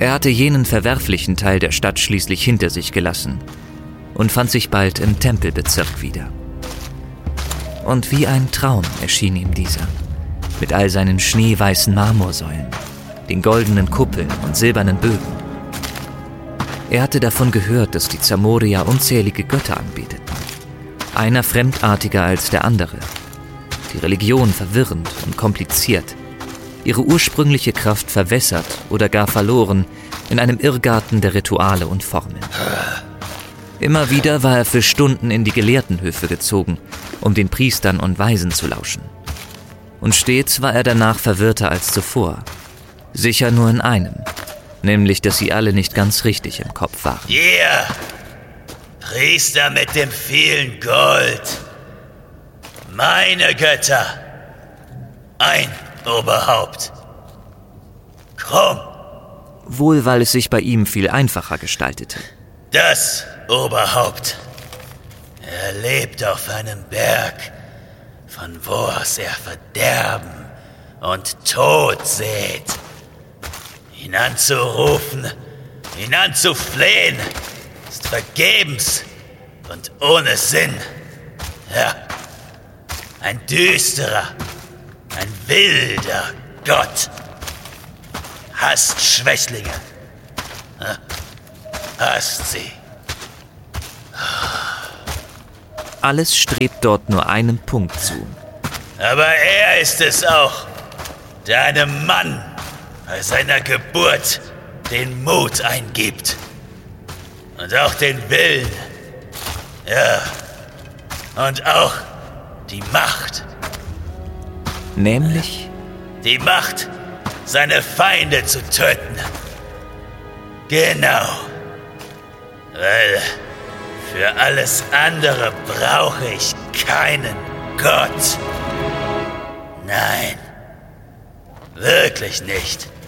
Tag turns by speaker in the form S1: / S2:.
S1: Er hatte jenen verwerflichen Teil der Stadt schließlich hinter sich gelassen und fand sich bald im Tempelbezirk wieder. Und wie ein Traum erschien ihm dieser, mit all seinen schneeweißen Marmorsäulen, den goldenen Kuppeln und silbernen Bögen. Er hatte davon gehört, dass die Zamorier unzählige Götter anbeteten, einer fremdartiger als der andere, die Religion verwirrend und kompliziert, ihre ursprüngliche Kraft verwässert oder gar verloren in einem Irrgarten der Rituale und Formeln. Immer wieder war er für Stunden in die Gelehrtenhöfe gezogen, um den Priestern und Weisen zu lauschen. Und stets war er danach verwirrter als zuvor. Sicher nur in einem, nämlich, dass sie alle nicht ganz richtig im Kopf waren.
S2: Ihr Priester mit dem vielen Gold, meine Götter, ein Oberhaupt, Krumm.
S1: Wohl, weil es sich bei ihm viel einfacher gestaltete.
S2: Das Oberhaupt. Er lebt auf einem Berg, von wo aus er Verderben und Tod sät. Ihn anzurufen, ihn anzuflehen, ist vergebens und ohne Sinn. Ja, ein düsterer, ein wilder Gott. Hasst Schwächlinge. Hasst sie.
S1: Alles strebt dort nur einem Punkt zu.
S2: Aber er ist es auch, der einem Mann bei seiner Geburt den Mut eingibt. Und auch den Willen. Ja. Und auch die Macht.
S1: Nämlich?
S2: Die Macht, seine Feinde zu töten. Genau. Weil für alles andere brauche ich keinen Gott. Nein, wirklich nicht.